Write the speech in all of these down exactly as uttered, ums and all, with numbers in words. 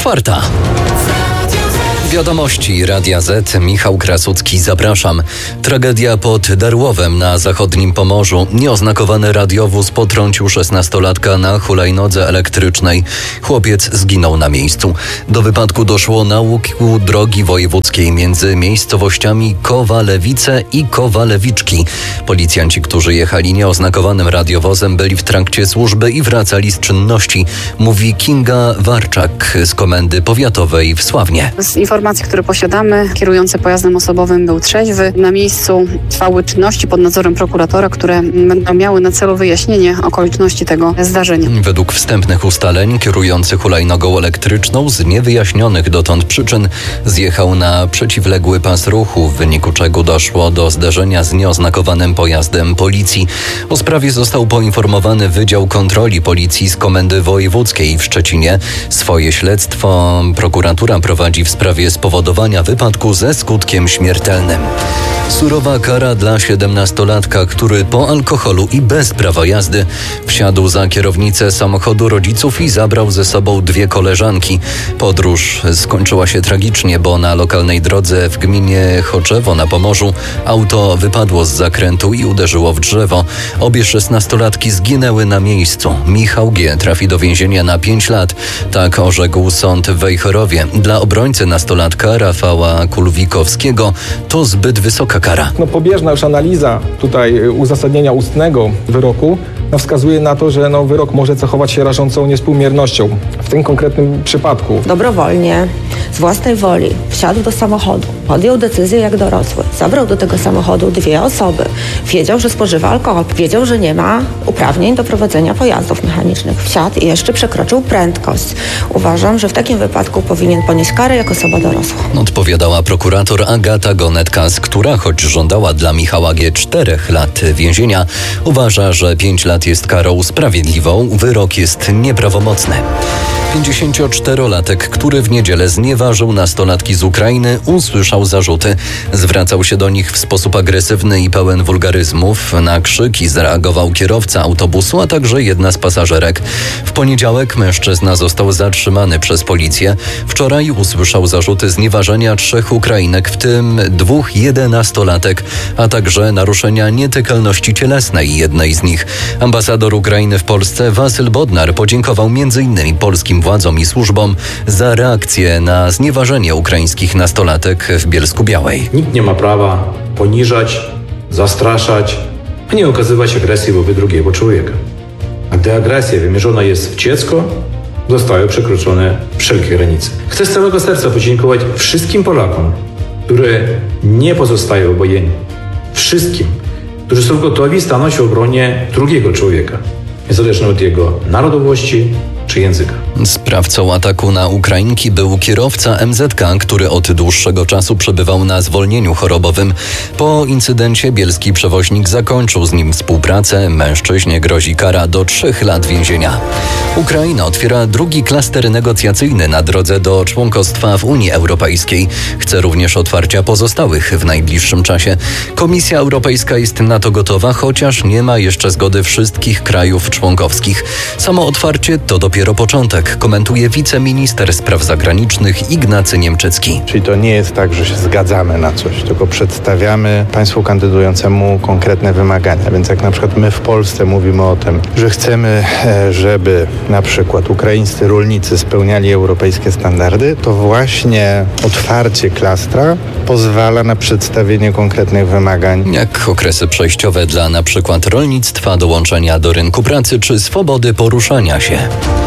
czwarta. Wiadomości Radia Z. Michał Krasucki, zapraszam. Tragedia pod Darłowem na zachodnim Pomorzu. Nieoznakowany radiowóz potrącił szesnastolatka na hulajnodze elektrycznej. Chłopiec zginął na miejscu. Do wypadku doszło na łuku drogi wojewódzkiej między miejscowościami Kowalewice i Kowalewiczki. Policjanci, którzy jechali nieoznakowanym radiowozem, byli w trakcie służby i wracali z czynności, mówi Kinga Warczak z Komendy Powiatowej w Sławnie. Z informacji, które posiadamy, kierujący pojazdem osobowym był trzeźwy. Na miejscu trwały czynności pod nadzorem prokuratora, które będą miały na celu wyjaśnienie okoliczności tego zdarzenia. Według wstępnych ustaleń kierujący hulajnogą elektryczną z niewyjaśnionych dotąd przyczyn zjechał na przeciwległy pas ruchu, w wyniku czego doszło do zderzenia z nieoznakowanym pojazdem policji. O sprawie został poinformowany Wydział Kontroli Policji z Komendy Wojewódzkiej w Szczecinie. Swoje śledztwo prokuratura prowadzi w sprawie spowodowania wypadku ze skutkiem śmiertelnym. Surowa kara dla siedemnastolatka, który po alkoholu i bez prawa jazdy wsiadł za kierownicę samochodu rodziców i zabrał ze sobą dwie koleżanki. Podróż skończyła się tragicznie, bo na lokalnej drodze w gminie Choczewo na Pomorzu auto wypadło z zakrętu i uderzyło w drzewo. Obie szesnastolatki zginęły na miejscu. Michał G. trafi do więzienia na pięć lat. Tak orzekł sąd w Wejherowie. Dla obrońcy nastolatka Rafała Kulwikowskiego to zbyt wysoka kara. No, pobieżna już analiza tutaj uzasadnienia ustnego wyroku no, wskazuje na to, że no, wyrok może cechować się rażącą niespółmiernością. W tym konkretnym przypadku dobrowolnie, z własnej woli wsiadł do samochodu, podjął decyzję jak dorosły, zabrał do tego samochodu dwie osoby, wiedział, że spożywa alkohol, wiedział, że nie ma uprawnień do prowadzenia pojazdów mechanicznych, wsiadł i jeszcze przekroczył prędkość. Uważam, że w takim wypadku powinien ponieść karę jako osoba dorosła. Odpowiadała prokurator Agata Gonetkas, która choć żądała dla Michała G. czterech lat więzienia, uważa, że pięć lat jest karą sprawiedliwą. Wyrok jest nieprawomocny. pięćdziesięcioczterolatek, który w niedzielę znieważył nastolatki z Ukrainy, usłyszał zarzuty. Zwracał się do nich w sposób agresywny i pełen wulgaryzmów. Na krzyki zareagował kierowca autobusu, a także jedna z pasażerek. W poniedziałek mężczyzna został zatrzymany przez policję. Wczoraj usłyszał zarzuty znieważenia trzech Ukrainek, w tym dwóch jedenastolatek, a także naruszenia nietykalności cielesnej jednej z nich. Ambasador Ukrainy w Polsce Wasyl Bodnar podziękował między innymi polskim władzom i służbom za reakcję na znieważenie ukraińskich nastolatek w Bielsku-Białej. Nikt nie ma prawa poniżać, zastraszać, a nie okazywać agresji wobec drugiego człowieka. A gdy agresja wymierzona jest w dziecko, zostały przekroczone wszelkie granice. Chcę z całego serca podziękować wszystkim Polakom, którzy nie pozostają obojętni. Wszystkim, którzy są gotowi stanąć w obronie drugiego człowieka, niezależnie od jego narodowości czy języka. Sprawcą ataku na Ukrainki był kierowca M Z K, który od dłuższego czasu przebywał na zwolnieniu chorobowym. Po incydencie bielski przewoźnik zakończył z nim współpracę. Mężczyźnie grozi kara do trzech lat więzienia. Ukraina otwiera drugi klaster negocjacyjny na drodze do członkostwa w Unii Europejskiej. Chce również otwarcia pozostałych w najbliższym czasie. Komisja Europejska jest na to gotowa, chociaż nie ma jeszcze zgody wszystkich krajów członkowskich. Samo otwarcie to dopiero początek, komentuje wiceminister spraw zagranicznych Ignacy Niemczycki. Czyli to nie jest tak, że się zgadzamy na coś, tylko przedstawiamy państwu kandydującemu konkretne wymagania. Więc jak na przykład my w Polsce mówimy o tym, że chcemy, żeby na przykład ukraińscy rolnicy spełniali europejskie standardy, to właśnie otwarcie klastra pozwala na przedstawienie konkretnych wymagań. Jak okresy przejściowe dla na przykład rolnictwa, dołączenia do rynku pracy czy swobody poruszania się.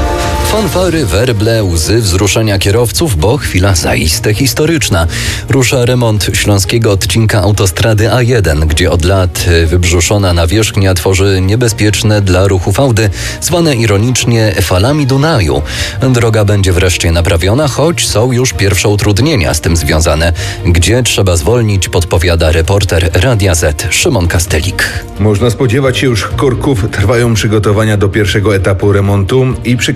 Fanfary, werble, łzy wzruszenia kierowców, bo chwila zaiste historyczna. Rusza remont śląskiego odcinka autostrady A jeden, gdzie od lat wybrzuszona nawierzchnia tworzy niebezpieczne dla ruchu fałdy, zwane ironicznie falami Dunaju. Droga będzie wreszcie naprawiona, choć są już pierwsze utrudnienia z tym związane. Gdzie trzeba zwolnić, podpowiada reporter Radia Z Szymon Kastelik. Można spodziewać się już korków. Trwają przygotowania do pierwszego etapu remontu i przykazania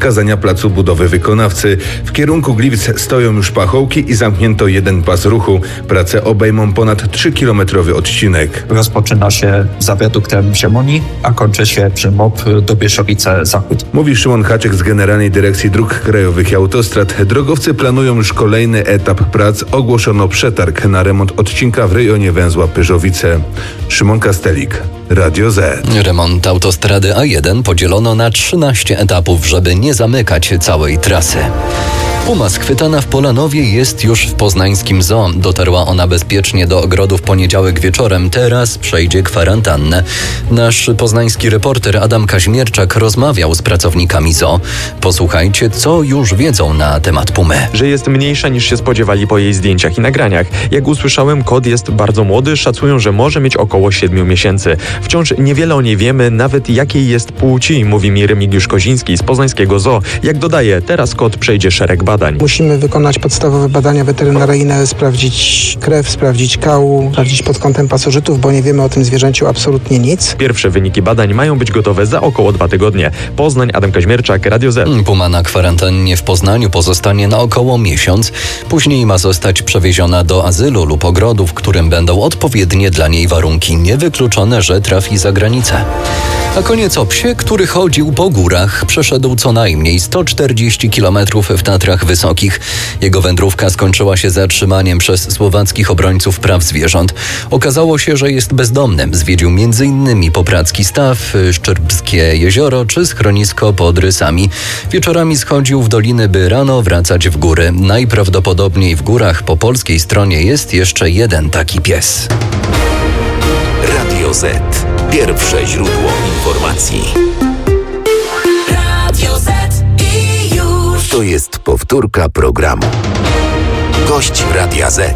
placu budowy wykonawcy. W kierunku Gliwic stoją już pachołki i zamknięto jeden pas ruchu. Prace obejmą ponad trzykilometrowy odcinek. Rozpoczyna się za wiaduktem Ziemoni, a kończy się przy M O P Dobieszowice Zachód. Mówi Szymon Haczek z Generalnej Dyrekcji Dróg Krajowych i Autostrad. Drogowcy planują już kolejny etap prac. Ogłoszono przetarg na remont odcinka w rejonie węzła Pyrzowice. Szymon Kastelik, Radio Z. Remont autostrady A jeden podzielono na trzynaście etapów, żeby nie zamykać całej trasy. Puma schwytana w Polanowie jest już w poznańskim zoo. Dotarła ona bezpiecznie do ogrodu w poniedziałek wieczorem. Teraz przejdzie kwarantannę. Nasz poznański reporter Adam Kaźmierczak rozmawiał z pracownikami zoo. Posłuchajcie, co już wiedzą na temat pumy. Że jest mniejsza niż się spodziewali po jej zdjęciach i nagraniach. Jak usłyszałem, kot jest bardzo młody. Szacują, że może mieć około siedmiu miesięcy. Wciąż niewiele o niej wiemy, nawet jakiej jest płci, mówi mi Remigiusz Koziński z poznańskiego zoo. Jak dodaje, teraz kot przejdzie szereg badań. Musimy wykonać podstawowe badania weterynaryjne, sprawdzić krew, sprawdzić kał, sprawdzić pod kątem pasożytów, bo nie wiemy o tym zwierzęciu absolutnie nic. Pierwsze wyniki badań mają być gotowe za około dwa tygodnie. Poznań, Adam Kaźmierczak, Radio Z. Puma na kwarantannie w Poznaniu pozostanie na około miesiąc. Później ma zostać przewieziona do azylu lub ogrodu, w którym będą odpowiednie dla niej warunki. Niewykluczone, że trafi za granicę. A koniec o psie, który chodził po górach. Przeszedł co najmniej sto czterdzieści kilometrów w Tatrach Wysokich. Jego wędrówka skończyła się zatrzymaniem przez słowackich obrońców praw zwierząt. Okazało się, że jest bezdomnym. Zwiedził między innymi Popradzki Staw, Szczerbskie Jezioro czy schronisko pod Rysami. Wieczorami schodził w doliny, by rano wracać w góry. Najprawdopodobniej w górach po polskiej stronie jest jeszcze jeden taki pies. Radio Z. Pierwsze źródło informacji. Radio Z i już. To jest powtórka programu. Gość Radia Z.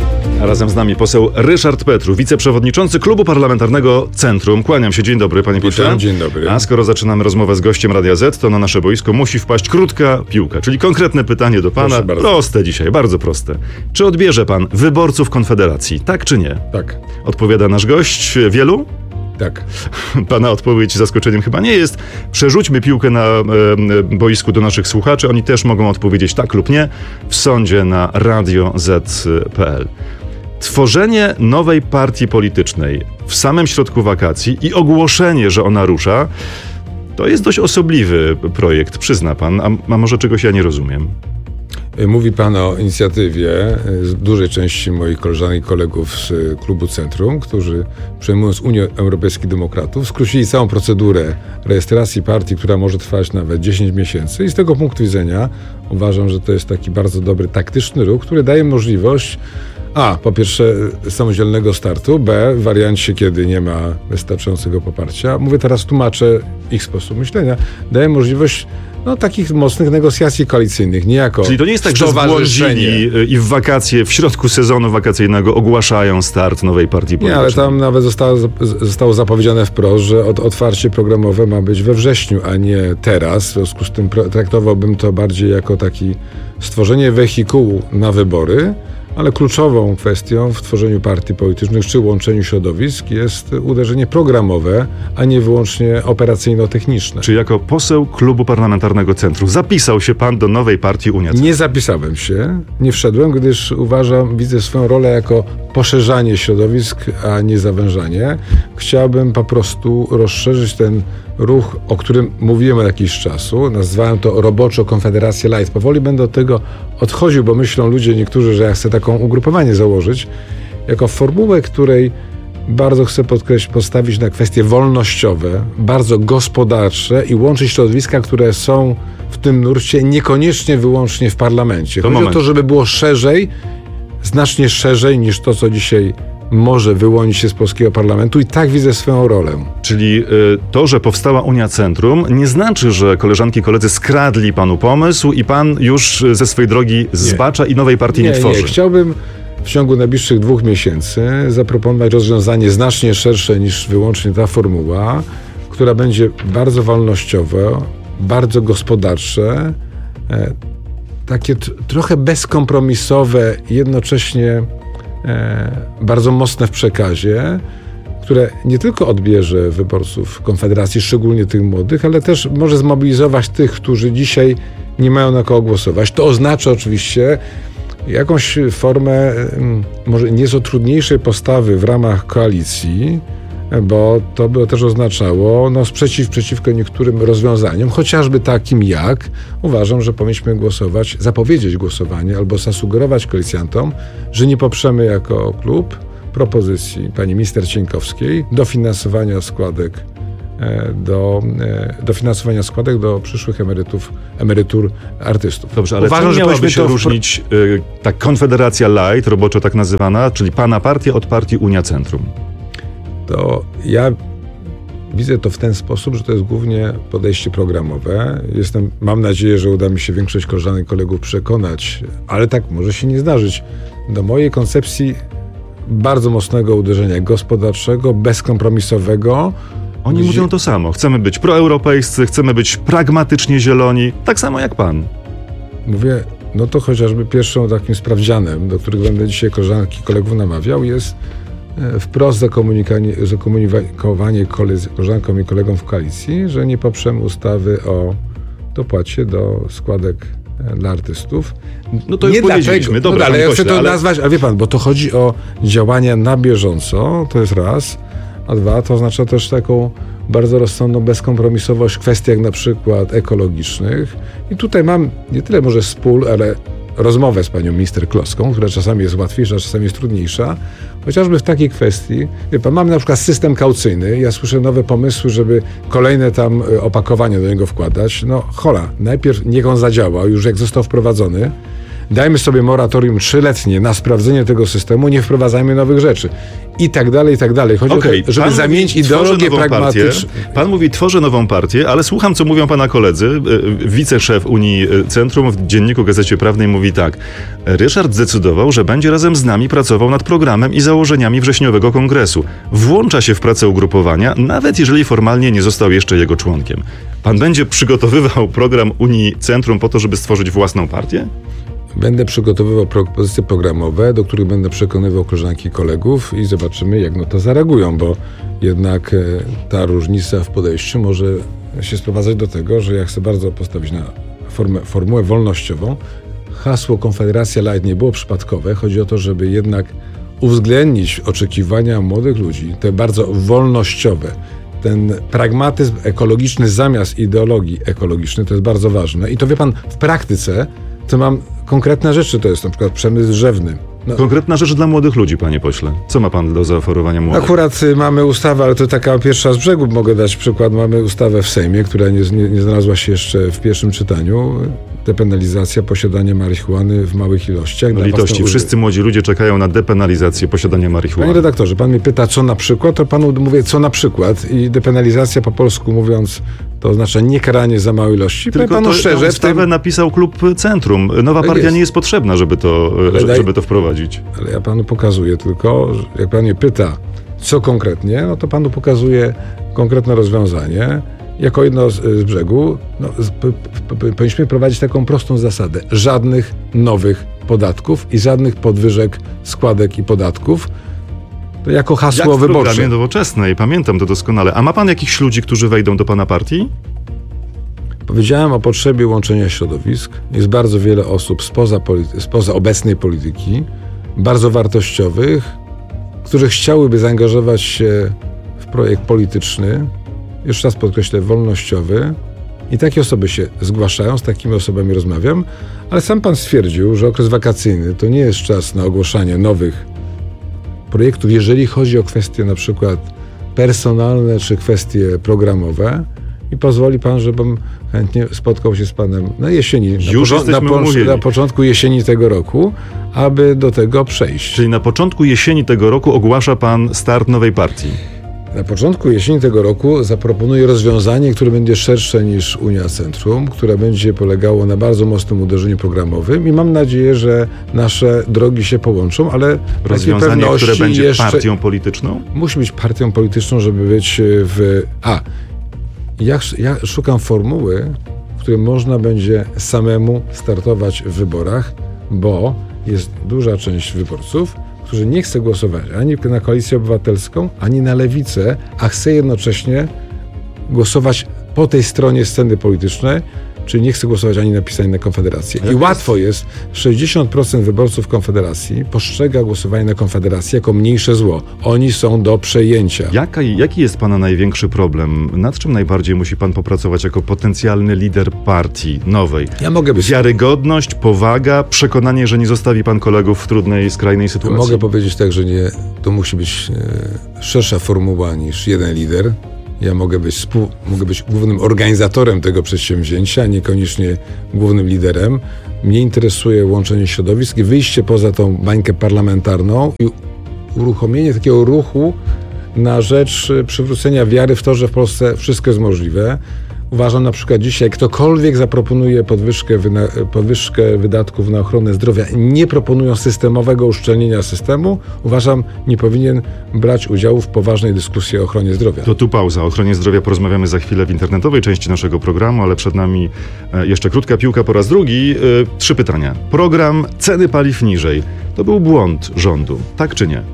A razem z nami poseł Ryszard Petru, wiceprzewodniczący Klubu Parlamentarnego Centrum. Kłaniam się. Dzień dobry, panie pośle. Dzień dobry. A skoro zaczynamy rozmowę z gościem Radia Z, to na nasze boisko musi wpaść krótka piłka, czyli konkretne pytanie do pana. Proste dzisiaj, bardzo proste. Czy odbierze pan wyborców Konfederacji? Tak czy nie? Tak. Odpowiada nasz gość. Wielu? Tak. Pana odpowiedź zaskoczeniem chyba nie jest. Przerzućmy piłkę na e, boisku do naszych słuchaczy. Oni też mogą odpowiedzieć tak lub nie w sądzie na radio z kropka p l. Tworzenie nowej partii politycznej w samym środku wakacji i ogłoszenie, że ona rusza, to jest dość osobliwy projekt, przyzna pan, a, a może czegoś ja nie rozumiem. Mówi pan o inicjatywie z dużej części moich koleżanek i kolegów z Klubu Centrum, którzy przejmując Unię Europejskich Demokratów skrócili całą procedurę rejestracji partii, która może trwać nawet dziesięć miesięcy i z tego punktu widzenia uważam, że to jest taki bardzo dobry taktyczny ruch, który daje możliwość A. Po pierwsze samodzielnego startu, B. w wariancie, kiedy nie ma wystarczającego poparcia. Mówię teraz, tłumaczę ich sposób myślenia. Daje możliwość no, takich mocnych negocjacji koalicyjnych, niejako. Czyli to nie jest tak, że zbłądzili i w wakacje, w środku sezonu wakacyjnego ogłaszają start nowej partii politycznej. Nie, ale tam nawet zostało, zostało zapowiedziane wprost, że od, otwarcie programowe ma być we wrześniu, a nie teraz. W związku z tym traktowałbym to bardziej jako taki stworzenie wehikułu na wybory, ale kluczową kwestią w tworzeniu partii politycznych czy łączeniu środowisk jest uderzenie programowe, a nie wyłącznie operacyjno-techniczne. Czy jako poseł Klubu Parlamentarnego Centrum zapisał się pan do nowej partii Unia Centrum? Nie zapisałem się, nie wszedłem, gdyż uważam, widzę swoją rolę jako poszerzanie środowisk, a nie zawężanie. Chciałbym po prostu rozszerzyć ten ruch, o którym mówiłem od jakiegoś czasu. Nazwałem to roboczo Konfederację Light. Powoli będę od tego odchodził, bo myślą ludzie niektórzy, że ja chcę taką ugrupowanie założyć, jako formułę, której bardzo chcę podkreślić, postawić na kwestie wolnościowe, bardzo gospodarcze i łączyć środowiska, które są w tym nurcie niekoniecznie wyłącznie w parlamencie. Chodzi o to, żeby było szerzej, znacznie szerzej niż to, co dzisiaj może wyłonić się z polskiego parlamentu i tak widzę swoją rolę. Czyli y, to, że powstała Unia Centrum, nie znaczy, że koleżanki i koledzy skradli panu pomysł i pan już ze swojej drogi zbacza nie. i nowej partii nie, nie tworzy. Nie, chciałbym w ciągu najbliższych dwóch miesięcy zaproponować rozwiązanie znacznie szersze niż wyłącznie ta formuła, która będzie bardzo wolnościowe, bardzo gospodarcze, e, takie t- trochę bezkompromisowe, jednocześnie e, bardzo mocne w przekazie, które nie tylko odbierze wyborców Konfederacji, szczególnie tych młodych, ale też może zmobilizować tych, którzy dzisiaj nie mają na kogo głosować. To oznacza oczywiście jakąś formę może nieco trudniejszej postawy w ramach koalicji, bo to by też oznaczało no, sprzeciw przeciwko niektórym rozwiązaniom, chociażby takim jak uważam, że powinniśmy głosować, zapowiedzieć głosowanie albo zasugerować koalicjantom, że nie poprzemy jako klub propozycji pani minister Cieńkowskiej dofinansowania składek do dofinansowania składek do przyszłych emerytów, emerytur artystów. Dobrze, ale uważam, że miałaby się to różnić y, ta Konfederacja Light, roboczo tak nazywana, czyli pana partia od partii Unia Centrum? To ja widzę to w ten sposób, że to jest głównie podejście programowe. Jestem, mam nadzieję, że uda mi się większość koleżanek i kolegów przekonać, ale tak może się nie zdarzyć. Do mojej koncepcji bardzo mocnego uderzenia gospodarczego, bezkompromisowego. Oni Gdzie... mówią to samo. Chcemy być proeuropejscy, chcemy być pragmatycznie zieloni, tak samo jak pan. Mówię, no to chociażby pierwszym takim sprawdzianem, do którego będę dzisiaj koleżanki i kolegów namawiał, jest wprost zakomunikowanie, zakomunikowanie koleżankom i kolegom w koalicji, że nie poprzemy ustawy o dopłacie do składek dla artystów. No to już nie powiedzieliśmy. Dobra, no, ale ja chcę to ale... nazwać, a wie pan, bo to chodzi o działania na bieżąco, to jest raz, a dwa, to oznacza też taką bardzo rozsądną bezkompromisowość w kwestiach na przykład ekologicznych. I tutaj mam nie tyle może spól, ale rozmowę z panią minister Kloską, która czasami jest łatwiejsza, czasami jest trudniejsza, chociażby w takiej kwestii, wie pan, mamy na przykład system kaucyjny, ja słyszę nowe pomysły, żeby kolejne tam opakowania do niego wkładać. No hola, najpierw niech on zadziała, już jak został wprowadzony, dajmy sobie moratorium trzyletnie na sprawdzenie tego systemu, nie wprowadzajmy nowych rzeczy. I tak dalej, i tak dalej. Chodzi okay, o to, żeby zamienić ideologię pragmatyczną. Pan mówi, tworzę nową partię, ale słucham, co mówią pana koledzy. Wiceszef Unii Centrum w Dzienniku Gazecie Prawnej mówi tak. Ryszard zdecydował, że będzie razem z nami pracował nad programem i założeniami wrześniowego kongresu. Włącza się w pracę ugrupowania, nawet jeżeli formalnie nie został jeszcze jego członkiem. Pan będzie przygotowywał program Unii Centrum po to, żeby stworzyć własną partię? Będę przygotowywał propozycje programowe, do których będę przekonywał koleżanki i kolegów i zobaczymy, jak na to zareagują, bo jednak ta różnica w podejściu może się sprowadzać do tego, że ja chcę bardzo postawić na formę, formułę wolnościową. Hasło Konfederacja Light nie było przypadkowe. Chodzi o to, żeby jednak uwzględnić oczekiwania młodych ludzi, te bardzo wolnościowe. Ten pragmatyzm ekologiczny zamiast ideologii ekologicznej, to jest bardzo ważne. I to wie pan, w praktyce to mam konkretne rzeczy, to jest na przykład przemysł drzewny. No. Konkretna rzecz dla młodych ludzi, panie pośle. Co ma pan do zaoferowania młodych? Akurat mamy ustawę, ale to taka pierwsza z brzegu, mogę dać przykład. Mamy ustawę w Sejmie, która nie, nie, nie znalazła się jeszcze w pierwszym czytaniu. Depenalizacja posiadania marihuany w małych ilościach. No litości, wszyscy młodzi ludzie czekają na depenalizację posiadania marihuany. Panie redaktorze, pan mnie pyta, co na przykład, to panu mówię, co na przykład. I depenalizacja po polsku mówiąc, to oznacza nie karanie za małe ilości. Tylko panu to, szczerze, tę ustawę tym... napisał Klub Centrum. Nowa partia jest. nie jest potrzebna, żeby to, daj... żeby to wprowadzić. Ale ja panu pokazuję tylko, że jak pan mnie pyta, co konkretnie, no to panu pokazuję konkretne rozwiązanie. Jako jedno z, z brzegu no, z, p, p, p, powinniśmy prowadzić taką prostą zasadę. Żadnych nowych podatków i żadnych podwyżek składek i podatków. To jako hasło Jak w wyborcze. programie Nowoczesnej, pamiętam to doskonale. A ma pan jakichś ludzi, którzy wejdą do pana partii? Powiedziałem o potrzebie łączenia środowisk. Jest bardzo wiele osób spoza, polity- spoza obecnej polityki, bardzo wartościowych, którzy chciałyby zaangażować się w projekt polityczny, jeszcze raz podkreślę, wolnościowy. I takie osoby się zgłaszają, z takimi osobami rozmawiam, ale sam pan stwierdził, że okres wakacyjny to nie jest czas na ogłaszanie nowych projektów, jeżeli chodzi o kwestie na przykład personalne czy kwestie programowe. I pozwoli pan, żebym chętnie spotkał się z panem na jesieni, Już na, na, po, na początku jesieni tego roku, aby do tego przejść. Czyli na początku jesieni tego roku ogłasza pan start nowej partii? Na początku jesieni tego roku zaproponuję rozwiązanie, które będzie szersze niż Unia Centrum, które będzie polegało na bardzo mocnym uderzeniu programowym i mam nadzieję, że nasze drogi się połączą, ale rozwiązanie, które będzie jeszcze... partią polityczną? Musi być partią polityczną, żeby być w... A, ja, ja szukam formuły, w której można będzie samemu startować w wyborach, bo jest duża część wyborców, który nie chce głosować ani na Koalicję Obywatelską, ani na Lewicę, a chce jednocześnie głosować po tej stronie sceny politycznej, czyli nie chce głosować ani na PiS, ani na Konfederację. I łatwo jest, sześćdziesiąt procent wyborców Konfederacji postrzega głosowanie na Konfederację jako mniejsze zło. Oni są do przejęcia. Jaka, jaki jest pana największy problem? Nad czym najbardziej musi pan popracować jako potencjalny lider partii nowej? Ja mogę być... Wiarygodność, powaga, przekonanie, że nie zostawi pan kolegów w trudnej, skrajnej sytuacji? Mogę powiedzieć tak, że nie, to musi być e, szersza formuła niż jeden lider. Ja mogę być, współ, mogę być głównym organizatorem tego przedsięwzięcia, niekoniecznie głównym liderem. Mnie interesuje łączenie środowisk i wyjście poza tą bańkę parlamentarną i uruchomienie takiego ruchu na rzecz przywrócenia wiary w to, że w Polsce wszystko jest możliwe. Uważam na przykład dzisiaj, ktokolwiek zaproponuje podwyżkę, wyna- podwyżkę wydatków na ochronę zdrowia, nie proponując systemowego uszczelnienia systemu, uważam, nie powinien brać udziału w poważnej dyskusji o ochronie zdrowia. To tu pauza. O ochronie zdrowia porozmawiamy za chwilę w internetowej części naszego programu, ale przed nami jeszcze krótka piłka po raz drugi. Trzy pytania. Program ceny paliw niżej. To był błąd rządu, tak czy nie?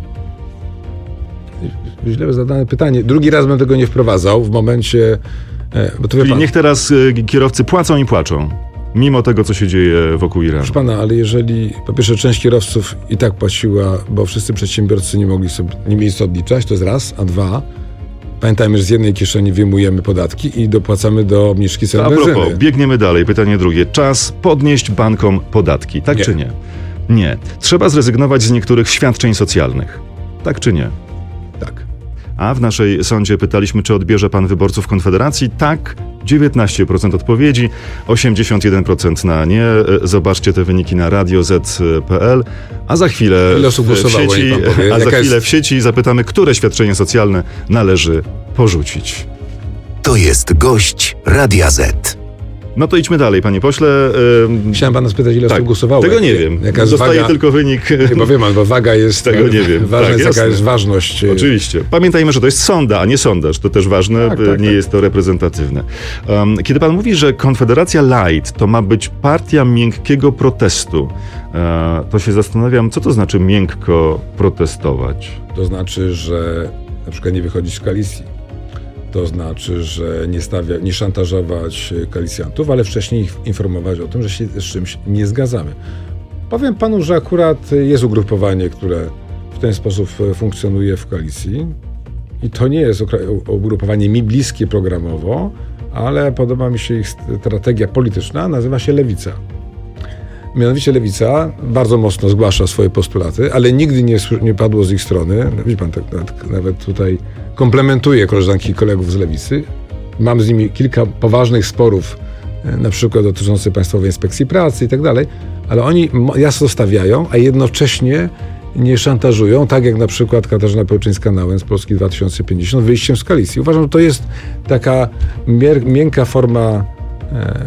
Źle zadane pytanie. Drugi raz bym tego nie wprowadzał w momencie... Bo to wie Czyli pan, niech teraz kierowcy płacą i płaczą, mimo tego, co się dzieje wokół Iranu. proszę pana, ale jeżeli po pierwsze część kierowców i tak płaciła, bo wszyscy przedsiębiorcy nie mogli sobie, nie mieli co odliczać, to jest raz, a dwa, pamiętajmy, że z jednej kieszeni wyjmujemy podatki i dopłacamy do obniżki cen A benzyny. propos, biegniemy dalej. Pytanie drugie. Czas podnieść bankom podatki, tak Nie. czy nie? Nie. Trzeba zrezygnować z niektórych świadczeń socjalnych, tak czy nie? Tak. A w naszej sądzie pytaliśmy, czy odbierze pan wyborców Konfederacji. Tak, dziewiętnaście procent odpowiedzi, osiemdziesiąt jeden procent na nie. Zobaczcie te wyniki na radio zet kropka pe el. A za chwilę Ile osób w głosowało, sieci, niech pan powie? a za Jaka chwilę jest... w sieci zapytamy, które świadczenie socjalne należy porzucić. To jest gość Radia Z. No to idźmy dalej, panie pośle. Ym... Chciałem pana spytać, ile tak, osób głosowało. Tego nie wiem. Jaka jest Dostaję waga... tylko wynik. Bo wiem, bo waga jest... Tego nie wiem. Ważna tak, jest, jasne. jaka jest ważność. Oczywiście. Pamiętajmy, że to jest sonda, a nie sondaż. To też ważne, Tak, tak, nie tak. jest to reprezentatywne. Um, kiedy pan mówi, że Konfederacja Light to ma być partia miękkiego protestu, e, to się zastanawiam, co to znaczy miękko protestować? To znaczy, że na przykład nie wychodzić z koalicji. To znaczy, że nie, stawia, nie szantażować koalicjantów, ale wcześniej ich informować o tym, że się z czymś nie zgadzamy. Powiem panu, że akurat jest ugrupowanie, które w ten sposób funkcjonuje w koalicji i to nie jest ugrupowanie mi bliskie programowo, ale podoba mi się ich strategia polityczna, nazywa się Lewica. Mianowicie Lewica bardzo mocno zgłasza swoje postulaty, ale nigdy nie, nie padło z ich strony. Widzi pan, tak, nawet, nawet tutaj komplementuję koleżanki i kolegów z Lewicy. Mam z nimi kilka poważnych sporów, na przykład dotyczących Państwowej Inspekcji Pracy i tak dalej, ale oni jasno stawiają, a jednocześnie nie szantażują, tak jak na przykład Katarzyna Pełczyńska-Nałęcz z Polski dwa tysiące pięćdziesiąt wyjściem z koalicji. Uważam, że to jest taka mier- miękka forma e,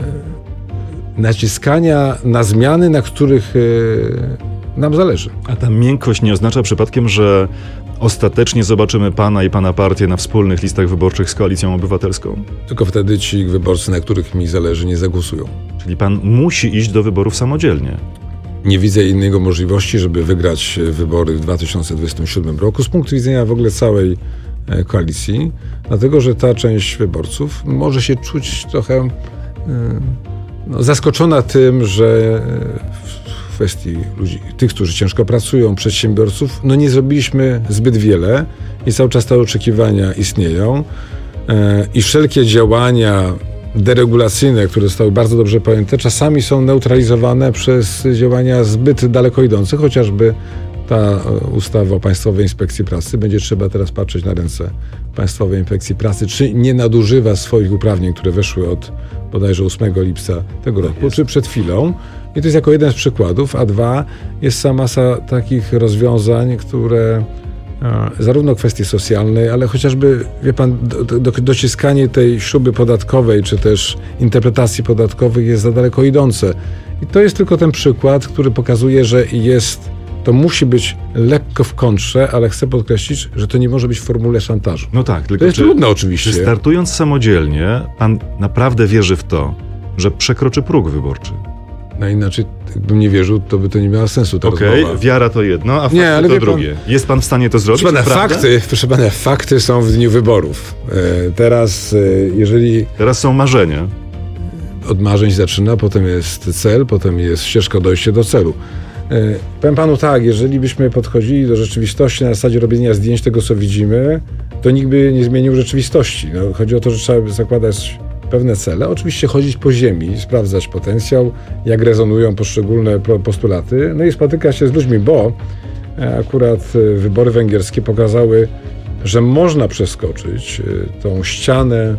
naciskania na zmiany, na których e, nam zależy. A ta miękkość nie oznacza przypadkiem, że ostatecznie zobaczymy pana i pana partię na wspólnych listach wyborczych z Koalicją Obywatelską? Tylko wtedy ci wyborcy, na których mi zależy, nie zagłosują. Czyli pan musi iść do wyborów samodzielnie. Nie widzę innego możliwości, żeby wygrać wybory w dwa tysiące dwudziestym siódmym roku z punktu widzenia w ogóle całej koalicji, dlatego że ta część wyborców może się czuć trochę no, zaskoczona tym, że w kwestii ludzi, tych, którzy ciężko pracują, przedsiębiorców, no nie zrobiliśmy zbyt wiele i cały czas te oczekiwania istnieją i wszelkie działania deregulacyjne, które zostały bardzo dobrze pojęte, czasami są neutralizowane przez działania zbyt daleko idące, chociażby ta ustawa o Państwowej Inspekcji Pracy. Będzie trzeba teraz patrzeć na ręce Państwowej Inspekcji Pracy, czy nie nadużywa swoich uprawnień, które weszły od bodajże ósmego lipca tego roku, jest. czy przed chwilą. I to jest jako jeden z przykładów, a dwa, jest cała masa takich rozwiązań, które zarówno kwestii socjalnej, ale chociażby, wie pan, do, do, dociskanie tej śruby podatkowej, czy też interpretacji podatkowych jest za daleko idące. I to jest tylko ten przykład, który pokazuje, że jest, to musi być lekko w kontrze, ale chcę podkreślić, że to nie może być w formule szantażu. No tak, tylko to jest czy, trudne oczywiście. Czy startując samodzielnie, pan naprawdę wierzy w to, że przekroczy próg wyborczy? No inaczej, gdybym nie wierzył, to by to nie miało sensu ta Okej, rozmowa. wiara to jedno, a fakty Nie, ale to wie pan- drugie. Jest pan w stanie to zrobić? Proszę pana, naprawdę? fakty, proszę pana, fakty są w dniu wyborów. E, teraz, e, jeżeli Teraz są marzenia. od marzeń zaczyna, potem jest cel, potem jest ścieżka dojścia do celu. E, powiem panu tak, jeżeli byśmy podchodzili do rzeczywistości na zasadzie robienia zdjęć tego, co widzimy, to nikt by nie zmienił rzeczywistości. No, chodzi o to, że trzeba by zakładać pewne cele. Oczywiście chodzić po ziemi, sprawdzać potencjał, jak rezonują poszczególne pro- postulaty, no i spotykać się z ludźmi, bo e, akurat e, wybory węgierskie pokazały, że można przeskoczyć e, tą ścianę e,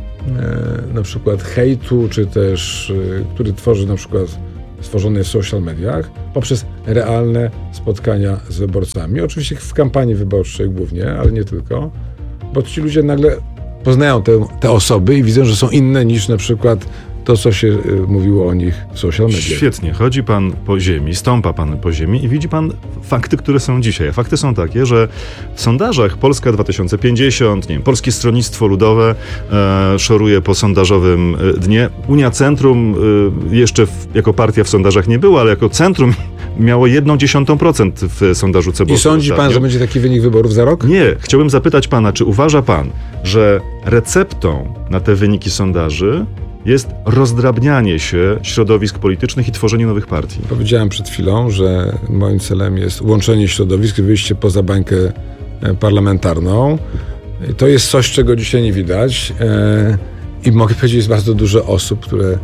na przykład hejtu, czy też, e, który tworzy na przykład stworzony w social mediach, poprzez realne spotkania z wyborcami. Oczywiście w kampanii wyborczej głównie, ale nie tylko, bo ci ludzie nagle poznają te, te osoby i widzą, że są inne niż na przykład to, co się y, mówiło o nich w social mediach. Świetnie. Chodzi pan po ziemi, stąpa pan po ziemi i widzi pan fakty, które są dzisiaj. A fakty są takie, że w sondażach Polska dwa tysiące pięćdziesiąt, nie wiem, Polskie Stronnictwo Ludowe e, szoruje po sondażowym e, dnie. Unia Centrum e, jeszcze w, jako partia w sondażach nie była, ale jako centrum miało jedną dziesiątą procent w sondażu Cebosy. I sądzi pan, że będzie taki wynik wyborów za rok? Nie. Chciałbym zapytać pana, czy uważa pan, że receptą na te wyniki sondaży jest rozdrabnianie się środowisk politycznych i tworzenie nowych partii? Powiedziałem przed chwilą, że moim celem jest łączenie środowisk i wyjście poza bańkę e, parlamentarną. I to jest coś, czego dzisiaj nie widać. E, I mogę powiedzieć, jest bardzo dużo osób, które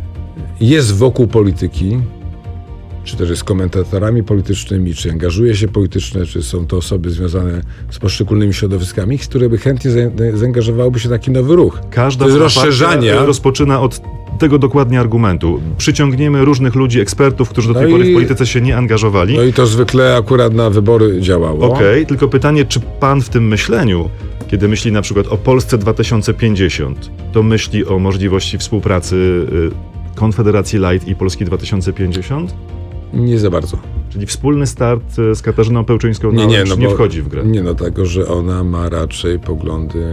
jest wokół polityki, czy też jest komentatorami politycznymi, czy angażuje się politycznie, czy są to osoby związane z poszczególnymi środowiskami, które by chętnie za- zaangażowałyby się w taki nowy ruch. Każda to jest partia rozszerzania. rozpoczyna od tego dokładnie argumentu. Przyciągniemy różnych ludzi, ekspertów, którzy do tej No pory i- w polityce się nie angażowali. No i to zwykle akurat na wybory działało. Okej, tylko pytanie, czy pan w tym myśleniu, kiedy myśli na przykład o Polsce dwa tysiące pięćdziesiąt, to myśli o możliwości współpracy y, Konfederacji Light i Polski dwa tysiące pięćdziesiąt? Nie za bardzo. Czyli wspólny start y, z Katarzyną Pełczyńską Nie, nie, no nie bo- wchodzi w grę. Nie, no tego, że ona ma raczej poglądy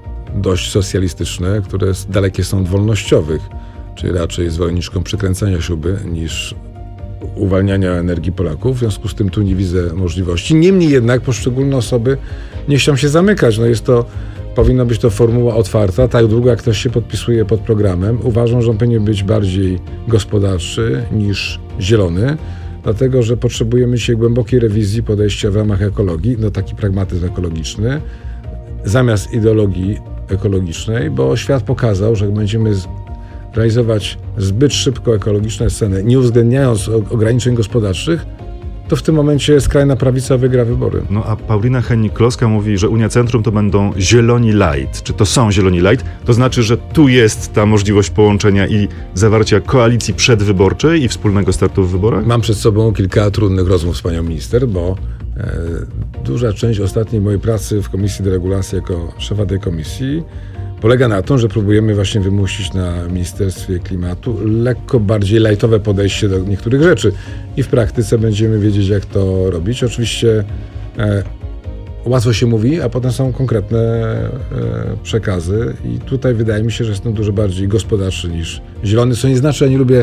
dość socjalistyczne, które s- dalekie są od wolnościowych, czyli raczej jest zwolenniczką przykręcania śruby niż uwalniania energii Polaków. W związku z tym tu nie widzę możliwości. Niemniej jednak poszczególne osoby nie chcą się zamykać. No jest to, powinna być to formuła otwarta. Tak długo jak ktoś się podpisuje pod programem, uważam, że on powinien być bardziej gospodarczy niż zielony. Dlatego, że potrzebujemy dzisiaj głębokiej rewizji podejścia w ramach ekologii, no taki pragmatyzm ekologiczny, zamiast ideologii ekologicznej, bo świat pokazał, że jak będziemy z- realizować zbyt szybko ekologiczne sceny, nie uwzględniając o- ograniczeń gospodarczych, to w tym momencie skrajna prawica wygra wybory. No a Paulina Hennig-Kloska mówi, że Unia Centrum to będą zieloni light. Czy to są zieloni light? To znaczy, że tu jest ta możliwość połączenia i zawarcia koalicji przedwyborczej i wspólnego startu w wyborach? Mam przed sobą kilka trudnych rozmów z panią minister, bo e, duża część ostatniej mojej pracy w Komisji Deregulacji jako szefa tej komisji polega na tym, że próbujemy właśnie wymusić na Ministerstwie Klimatu lekko bardziej lajtowe podejście do niektórych rzeczy i w praktyce będziemy wiedzieć, jak to robić. Oczywiście e, łatwo się mówi, a potem są konkretne e, przekazy i tutaj wydaje mi się, że jestem dużo bardziej gospodarczy niż zielony, co nie znaczy, że ja nie lubię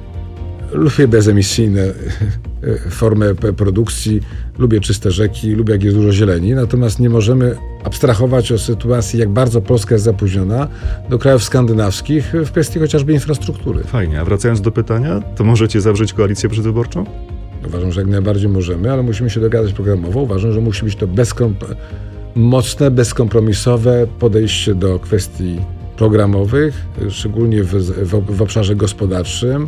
Lubię bezemisyjne formy p- produkcji, lubię czyste rzeki, lubię jak jest dużo zieleni, natomiast nie możemy abstrahować o sytuacji, jak bardzo Polska jest zapóźniona do krajów skandynawskich w kwestii chociażby infrastruktury. Fajnie, a wracając do pytania, to możecie zawrzeć koalicję przedwyborczą? Uważam, że jak najbardziej możemy, ale musimy się dogadać programowo. Uważam, że musi być to bezkomp- mocne, bezkompromisowe podejście do kwestii programowych, szczególnie w, w, w obszarze gospodarczym,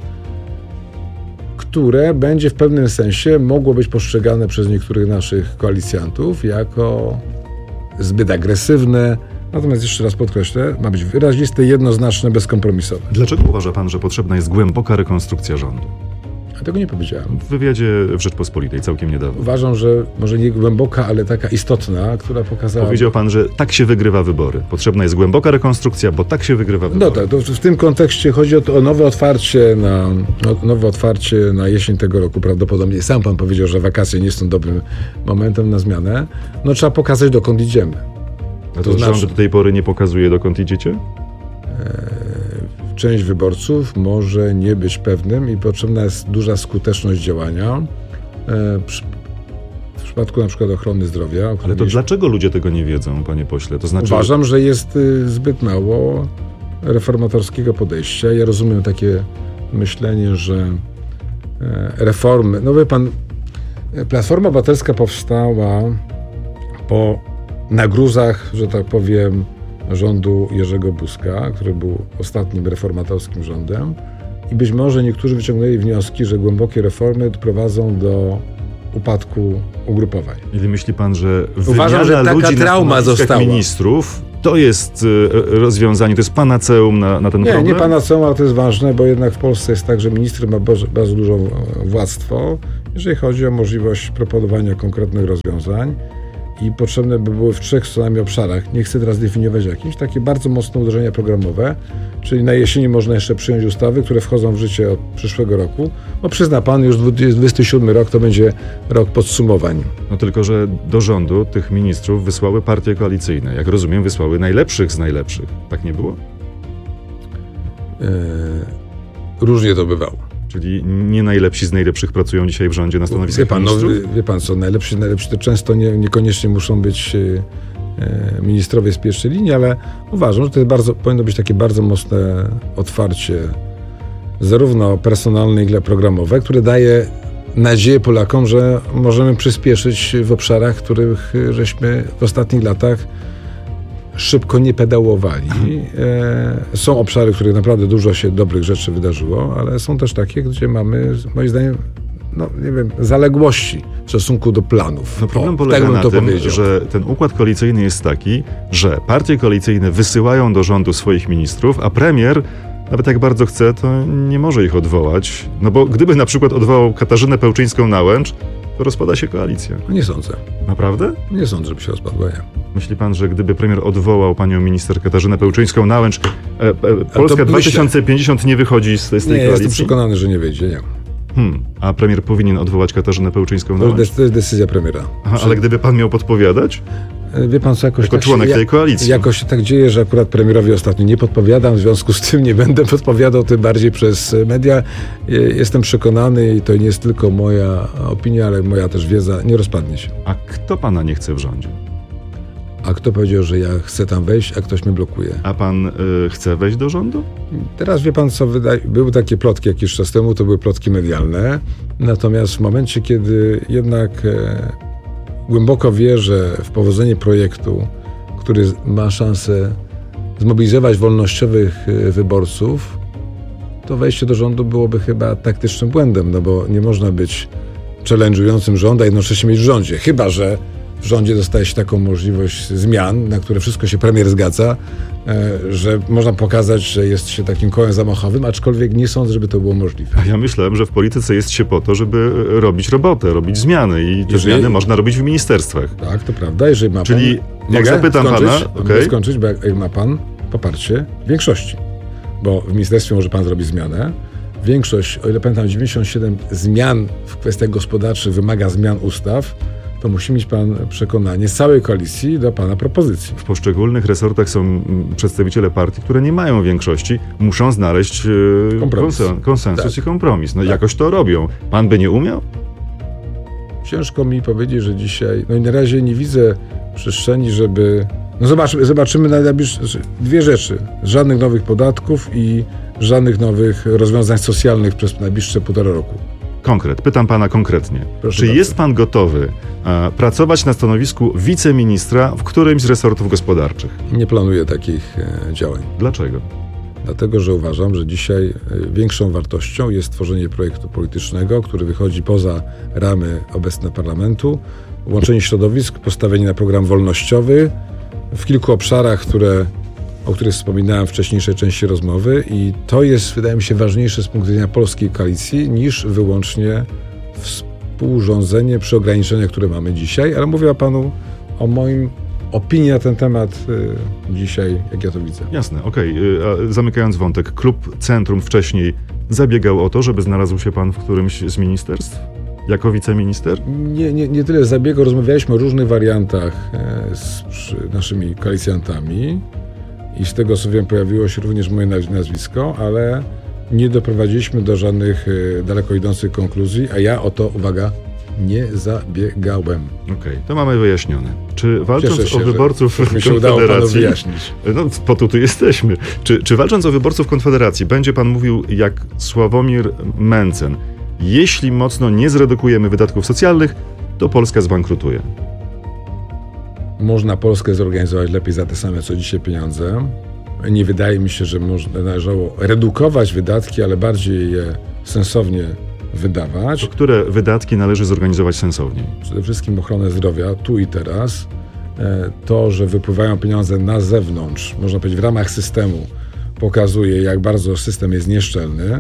które będzie w pewnym sensie mogło być postrzegane przez niektórych naszych koalicjantów jako zbyt agresywne. Natomiast jeszcze raz podkreślę, ma być wyraziste, jednoznaczne, bezkompromisowe. Dlaczego uważa pan, że potrzebna jest głęboka rekonstrukcja rządu? A tego nie powiedziałem. W wywiadzie w Rzeczpospolitej całkiem niedawno. Uważam, że może nie głęboka, ale taka istotna, która pokazała... Powiedział pan, że tak się wygrywa wybory. Potrzebna jest głęboka rekonstrukcja, bo tak się wygrywa wybory. No tak, to w tym kontekście chodzi o, to, o nowe otwarcie na o nowe otwarcie na jesień tego roku. Prawdopodobnie sam pan powiedział, że wakacje nie są dobrym momentem na zmianę. No trzeba pokazać, dokąd idziemy. A to, to znaczy, rząd do tej pory nie pokazuje, dokąd idziecie? część wyborców może nie być pewnym i potrzebna jest duża skuteczność działania. W przypadku na przykład ochrony zdrowia. Ale to mieliśmy... dlaczego ludzie tego nie wiedzą, panie pośle? To znaczy... Uważam, że jest zbyt mało reformatorskiego podejścia. Ja rozumiem takie myślenie, że reformy... No wie pan, Platforma Obywatelska powstała po na gruzach, że tak powiem, rządu Jerzego Buzka, który był ostatnim reformatorskim rządem. I być może niektórzy wyciągnęli wnioski, że głębokie reformy prowadzą do upadku ugrupowań. Ili myśli pan, że Uważam, że taka ludzi trauma na została. ministrów to jest rozwiązanie, to jest panaceum na, na ten nie, problem? Nie, nie panaceum, ale to jest ważne, bo jednak w Polsce jest tak, że minister ma bardzo, bardzo dużo władztwo, jeżeli chodzi o możliwość proponowania konkretnych rozwiązań. I potrzebne by były w trzech co najmniej obszarach, nie chcę teraz definiować jakichś, takie bardzo mocne uderzenia programowe, czyli na jesieni można jeszcze przyjąć ustawy, które wchodzą w życie od przyszłego roku. No przyzna pan, już dwudziesty siódmy rok to będzie rok podsumowań. No tylko, że do rządu tych ministrów wysłały partie koalicyjne. Jak rozumiem, wysłały najlepszych z najlepszych. Tak nie było? Eee, różnie to bywało. Czyli nie najlepsi z najlepszych pracują dzisiaj w rządzie na stanowiskach wie pan, ministrów? No, wie pan co, najlepsi, najlepsi to często nie, niekoniecznie muszą być e, ministrowie z pierwszej linii, ale uważam, że to jest bardzo, powinno być takie bardzo mocne otwarcie, zarówno personalne, jak i programowe, które daje nadzieję Polakom, że możemy przyspieszyć w obszarach, których żeśmy w ostatnich latach szybko nie pedałowali. E, są obszary, w których naprawdę dużo się dobrych rzeczy wydarzyło, ale są też takie, gdzie mamy, moim zdaniem, no nie wiem, zaległości w stosunku do planów. No problem o, polega tak na to tym, powiedział. że ten układ koalicyjny jest taki, że partie koalicyjne wysyłają do rządu swoich ministrów, a premier, nawet jak bardzo chce, to nie może ich odwołać. No bo gdyby na przykład odwołał Katarzynę Pełczyńską-Nałęcz, to rozpada się koalicja. Nie sądzę. Naprawdę? Nie sądzę, żeby się rozpadła, nie. Myśli pan, że gdyby premier odwołał panią minister Katarzynę Pełczyńską-Nałęcz, e, e, Polska dwa tysiące pięćdziesiąt myślę... nie wychodzi z, z tej nie, koalicji? Nie, jestem przekonany, że nie wyjdzie, nie. Hmm. A premier powinien odwołać Katarzynę Pełczyńską-Nałęcz? To jest, to jest decyzja premiera. Aha, ale gdyby pan miał podpowiadać? Wie pan co, jakoś jako tak członek się, tej koalicji. Jakoś się tak dzieje, że akurat premierowi ostatnio nie podpowiadam, w związku z tym nie będę podpowiadał, tym bardziej przez media. Jestem przekonany i to nie jest tylko moja opinia, ale moja też wiedza, nie rozpadnie się. A kto pana nie chce w rządzie? A kto powiedział, że ja chcę tam wejść, a ktoś mnie blokuje? A pan y, chce wejść do rządu? Teraz wie pan co, wydaje, były takie plotki jakiś czas temu, to były plotki medialne, natomiast w momencie, kiedy jednak e, głęboko wierzę w powodzenie projektu, który ma szansę zmobilizować wolnościowych wyborców, to wejście do rządu byłoby chyba taktycznym błędem, no bo nie można być challenge'ującym rząd, a jednocześnie mieć w rządzie. Chyba że w rządzie dostaje się taką możliwość zmian, na które wszystko się premier zgadza, że można pokazać, że jest się takim kołem zamachowym, aczkolwiek nie sądzę, żeby to było możliwe. A ja myślałem, że w polityce jest się po to, żeby robić robotę, robić zmiany i te Jeżeli... zmiany można robić w ministerstwach. Tak, to prawda. Jeżeli ma Czyli, pan... jak zapytam skończyć? pana... Mogę Okay. skończyć, bo jak, jak ma pan poparcie większości, bo w ministerstwie może pan zrobić zmianę. Większość, o ile pamiętam, dziewięćdziesiąt siedem zmian w kwestiach gospodarczych wymaga zmian ustaw, to musi mieć pan przekonanie z całej koalicji do pana propozycji. W poszczególnych resortach są przedstawiciele partii, które nie mają większości, muszą znaleźć kompromis. Konsen- konsensus tak. i kompromis. No tak. Jakoś to robią. Pan by nie umiał? Ciężko mi powiedzieć, że dzisiaj, no i na razie nie widzę przestrzeni, żeby... No zobaczymy, zobaczymy na najbliższe dwie rzeczy. Żadnych nowych podatków i żadnych nowych rozwiązań socjalnych przez najbliższe półtora roku. Konkret. Pytam pana konkretnie. Proszę Czy bardzo. jest pan gotowy a, pracować na stanowisku wiceministra w którymś z resortów gospodarczych? Nie planuję takich e, działań. Dlaczego? Dlatego, że uważam, że dzisiaj e, większą wartością jest tworzenie projektu politycznego, który wychodzi poza ramy obecne parlamentu, łączenie środowisk, postawienie na program wolnościowy w kilku obszarach, które, o których wspominałem w wcześniejszej części rozmowy, i to jest, wydaje mi się, ważniejsze z punktu widzenia polskiej koalicji niż wyłącznie współrządzenie przy ograniczeniach, które mamy dzisiaj, ale mówię panu o moim opinii na ten temat y, dzisiaj, jak ja to widzę. Jasne, okej. Okay. Zamykając wątek, klub Centrum wcześniej zabiegał o to, żeby znalazł się pan w którymś z ministerstw? Jako wiceminister? Nie, nie, nie tyle zabiegał, rozmawialiśmy o różnych wariantach e, z naszymi koalicjantami i z tego co wiem pojawiło się również moje nazwisko, ale nie doprowadziliśmy do żadnych y, daleko idących konkluzji, a ja o to, uwaga, nie zabiegałem. Okej, okay, to mamy wyjaśnione. Czy walcząc się, o wyborców mi się udało panu wyjaśnić. No po to tu jesteśmy. Czy, czy walcząc o wyborców Konfederacji będzie pan mówił jak Sławomir Mencen, jeśli mocno nie zredukujemy wydatków socjalnych, to Polska zbankrutuje? Można Polskę zorganizować lepiej za te same co dzisiaj pieniądze. Nie wydaje mi się, że można, należało redukować wydatki, ale bardziej je sensownie wydawać. To które wydatki należy zorganizować sensowniej? Przede wszystkim ochronę zdrowia, tu i teraz. To, że wypływają pieniądze na zewnątrz, można powiedzieć w ramach systemu, pokazuje, jak bardzo system jest nieszczelny.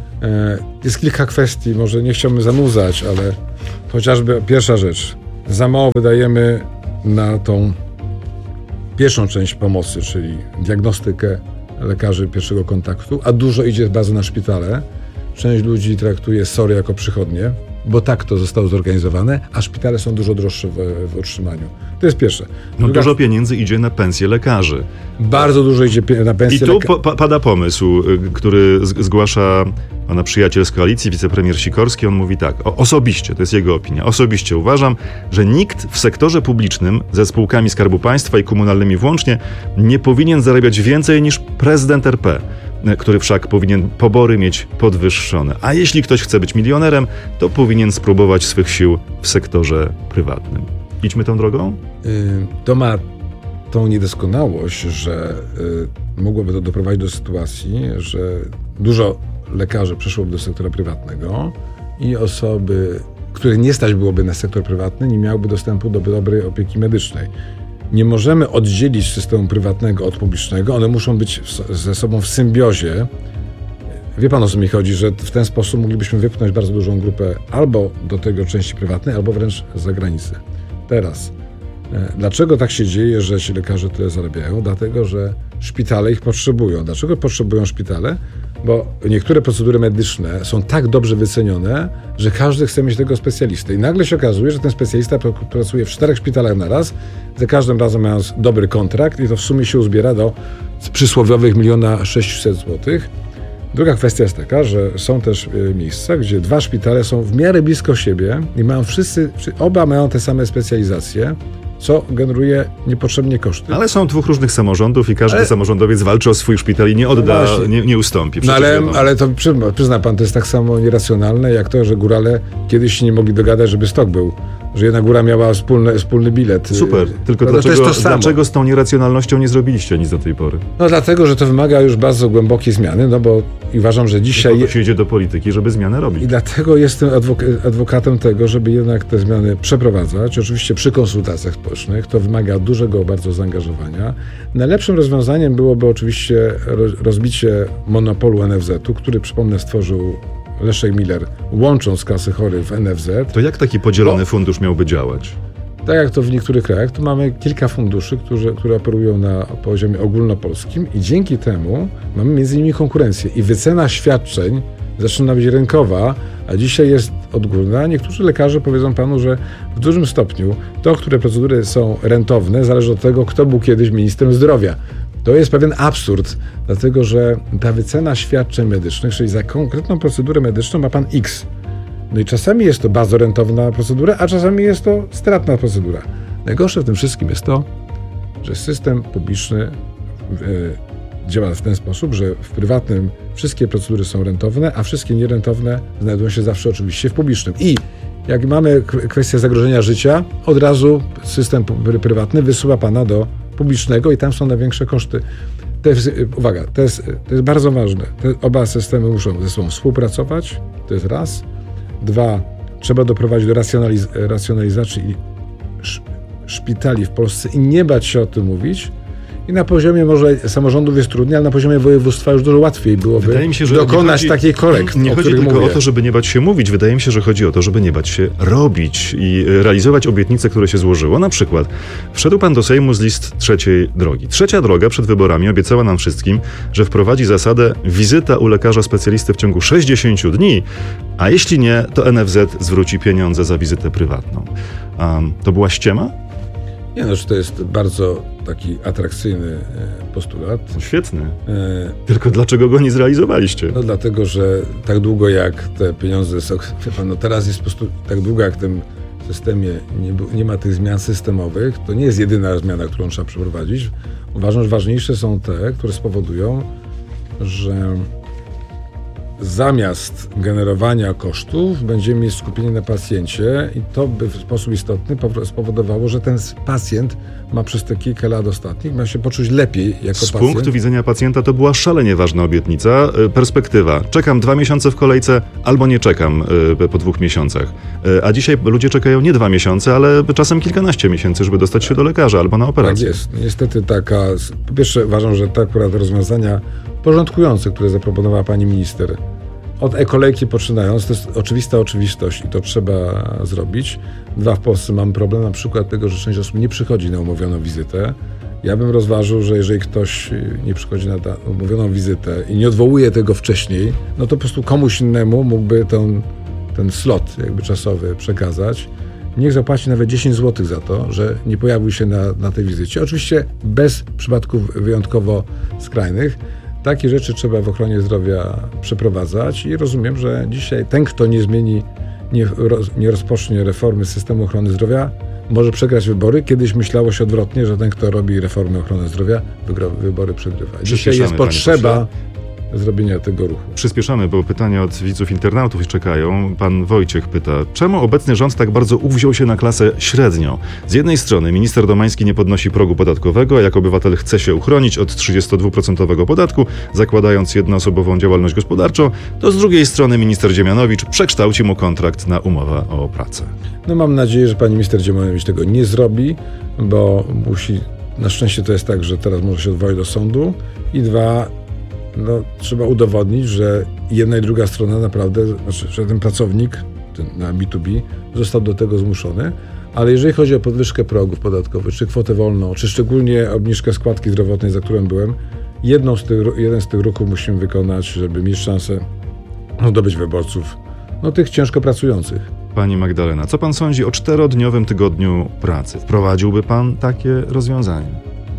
Jest kilka kwestii, może nie chciałbym zanudzać, ale chociażby pierwsza rzecz. Za mało wydajemy na tą pierwszą część pomocy, czyli diagnostykę lekarzy pierwszego kontaktu, a dużo idzie bardzo na szpitale. Część ludzi traktuje S O R jako przychodnie, bo tak to zostało zorganizowane, a szpitale są dużo droższe w, w utrzymaniu. To jest pierwsze. No Druga... Dużo pieniędzy idzie na pensje lekarzy. Bardzo dużo idzie na pensje lekarzy. I tu po, pada pomysł, który zgłasza pana przyjaciel z koalicji, wicepremier Sikorski. On mówi tak, o, osobiście, to jest jego opinia, osobiście uważam, że nikt w sektorze publicznym ze spółkami Skarbu Państwa i komunalnymi włącznie nie powinien zarabiać więcej niż prezydent R P, który wszak powinien pobory mieć podwyższone. A jeśli ktoś chce być milionerem, to powinien spróbować swych sił w sektorze prywatnym. Idźmy tą drogą? Yy, to ma tą niedoskonałość, że yy, mogłoby to doprowadzić do sytuacji, że dużo lekarzy przeszłoby do sektora prywatnego i osoby, których nie stać byłoby na sektor prywatny, nie miałyby dostępu do dobrej opieki medycznej. Nie możemy oddzielić systemu prywatnego od publicznego, one muszą być w, ze sobą w symbiozie. Wie pan, o co mi chodzi, że w ten sposób moglibyśmy wypchnąć bardzo dużą grupę albo do tego części prywatnej, albo wręcz z zagranicy. Teraz, dlaczego tak się dzieje, że ci lekarze tyle zarabiają? Dlatego, że szpitale ich potrzebują. Dlaczego potrzebują szpitale? Bo niektóre procedury medyczne są tak dobrze wycenione, że każdy chce mieć tego specjalistę. I nagle się okazuje, że ten specjalista pracuje w czterech szpitalach na raz, za każdym razem mając dobry kontrakt i to w sumie się uzbiera do przysłowiowych miliona sześćset złotych. Druga kwestia jest taka, że są też miejsca, gdzie dwa szpitale są w miarę blisko siebie i mają wszyscy, oba mają te same specjalizacje, co generuje niepotrzebnie koszty. Ale są dwóch różnych samorządów i każdy ale... samorządowiec walczy o swój szpital i nie odda, no nie, nie ustąpi. No ale, ale to przyzna, przyzna pan, to jest tak samo nieracjonalne, jak to, że górale kiedyś się nie mogli dogadać, żeby stok był. Że jedna góra miała wspólny, wspólny bilet. Super, tylko no, dlaczego, to to dlaczego z tą nieracjonalnością nie zrobiliście nic do tej pory? No dlatego, że to wymaga już bardzo głębokiej zmiany, no bo i uważam, że dzisiaj... I się idzie do polityki, żeby zmianę robić. I dlatego jestem adwok- adwokatem tego, żeby jednak te zmiany przeprowadzać. Oczywiście przy konsultacjach społecznych to wymaga dużego bardzo zaangażowania. Najlepszym rozwiązaniem byłoby oczywiście rozbicie monopolu N F Z-u, który, przypomnę, stworzył Leszek Miller, łącząc kasy chorych w N F Z. To jak taki podzielony Bo, fundusz miałby działać? Tak jak to w niektórych krajach, to mamy kilka funduszy, które, które operują na poziomie ogólnopolskim i dzięki temu mamy między innymi konkurencję i wycena świadczeń zaczyna być rynkowa, a dzisiaj jest odgórna. Niektórzy lekarze powiedzą panu, że w dużym stopniu to, które procedury są rentowne, zależy od tego, kto był kiedyś ministrem zdrowia. To jest pewien absurd, dlatego że ta wycena świadczeń medycznych, czyli za konkretną procedurę medyczną ma pan X. No i czasami jest to bardzo rentowna procedura, a czasami jest to stratna procedura. Najgorsze w tym wszystkim jest to, że system publiczny yy, działa w ten sposób, że w prywatnym wszystkie procedury są rentowne, a wszystkie nierentowne znajdują się zawsze oczywiście w publicznym. I jak mamy kwestię zagrożenia życia, od razu system prywatny wysyła pana do publicznego i tam są największe koszty. To jest, uwaga, to jest, to jest bardzo ważne. Te oba systemy muszą ze sobą współpracować, to jest raz. Dwa, trzeba doprowadzić do racjonaliz- racjonalizacji szpitali w Polsce i nie bać się o tym mówić. I na poziomie może samorządów jest trudniej, ale na poziomie województwa już dużo łatwiej byłoby Wydaje mi się, że dokonać chodzi, takiej korekt. Nie chodzi tylko mówię. o to, żeby nie bać się mówić. Wydaje mi się, że chodzi o to, żeby nie bać się robić i realizować obietnice, które się złożyło. Na przykład wszedł pan do Sejmu z list trzeciej drogi. Trzecia droga przed wyborami obiecała nam wszystkim, że wprowadzi zasadę wizyta u lekarza specjalisty w ciągu sześćdziesięciu dni, a jeśli nie, to N F Z zwróci pieniądze za wizytę prywatną. Um, to była ściema? Nie no, że to jest bardzo taki atrakcyjny postulat. Świetny. E... Tylko dlaczego go nie zrealizowaliście? No dlatego, że tak długo jak te pieniądze są... No teraz jest po prostu tak długo jak w tym systemie nie, nie ma tych zmian systemowych, to nie jest jedyna zmiana, którą trzeba przeprowadzić. Uważam, że ważniejsze są te, które spowodują, że zamiast generowania kosztów będziemy mieć skupienie na pacjencie i to by w sposób istotny spowodowało, że ten pacjent ma przez te kilka lat ostatnich ma się poczuć lepiej jako Z pacjent. Z punktu widzenia pacjenta to była szalenie ważna obietnica. Perspektywa. Czekam dwa miesiące w kolejce albo nie czekam po dwóch miesiącach. A dzisiaj ludzie czekają nie dwa miesiące, ale czasem kilkanaście miesięcy, żeby dostać się do lekarza albo na operację. Tak jest. Niestety taka... Po pierwsze uważam, że te akurat rozwiązania porządkujące, które zaproponowała pani minister, od e-kolejki poczynając, to jest oczywista oczywistość i to trzeba zrobić. Dwa, w Polsce mam problem na przykład tego, że część osób nie przychodzi na umówioną wizytę. Ja bym rozważył, że jeżeli ktoś nie przychodzi na umówioną wizytę i nie odwołuje tego wcześniej, no to po prostu komuś innemu mógłby ten, ten slot jakby czasowy przekazać. Niech zapłaci nawet dziesięć złotych za to, że nie pojawił się na, na tej wizycie. Oczywiście bez przypadków wyjątkowo skrajnych. Takie rzeczy trzeba w ochronie zdrowia przeprowadzać i rozumiem, że dzisiaj ten, kto nie zmieni, nie, roz, nie rozpocznie reformy systemu ochrony zdrowia, może przegrać wybory. Kiedyś myślało się odwrotnie, że ten, kto robi reformę ochrony zdrowia, wygra, wybory przegrywa. Dzisiaj jest potrzeba zrobienia tego ruchu. Przyspieszamy, bo pytania od widzów internautów czekają. Pan Wojciech pyta, czemu obecny rząd tak bardzo uwziął się na klasę średnią? Z jednej strony minister Domański nie podnosi progu podatkowego, a jako obywatel chce się uchronić od trzydziestodwuprocentowego podatku, zakładając jednoosobową działalność gospodarczą, to z drugiej strony minister Dziemianowicz przekształci mu kontrakt na umowę o pracę. No mam nadzieję, że pani minister Dziemianowicz tego nie zrobi, bo musi, na szczęście to jest tak, że teraz może się odwołać do sądu i dwa, no, trzeba udowodnić, że jedna i druga strona naprawdę, znaczy, że ten pracownik ten na B dwa B został do tego zmuszony, ale jeżeli chodzi o podwyżkę progów podatkowych, czy kwotę wolną, czy szczególnie obniżkę składki zdrowotnej, za którą byłem, jedną z tych, jeden z tych ruchów musimy wykonać, żeby mieć szansę no, dobyć wyborców, no tych ciężko pracujących. Pani Magdalena, co pan sądzi o czterodniowym tygodniu pracy? Wprowadziłby pan takie rozwiązanie?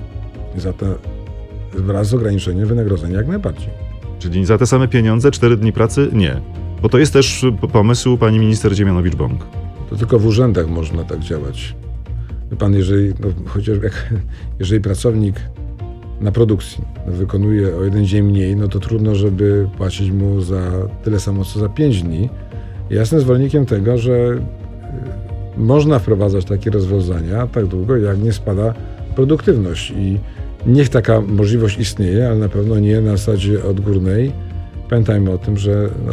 Za to wraz z ograniczeniem wynagrodzenia jak najbardziej. Czyli za te same pieniądze cztery dni pracy? Nie. Bo to jest też pomysł pani minister Dziemianowicz-Bąk. To tylko w urzędach można tak działać. Wie pan, jeżeli, no, chociaż jak, jeżeli pracownik na produkcji wykonuje o jeden dzień mniej, no to trudno, żeby płacić mu za tyle samo, co za pięć dni. Ja jestem zwolennikiem tego, że można wprowadzać takie rozwiązania tak długo, jak nie spada produktywność i niech taka możliwość istnieje, ale na pewno nie na zasadzie odgórnej. Pamiętajmy o tym, że no,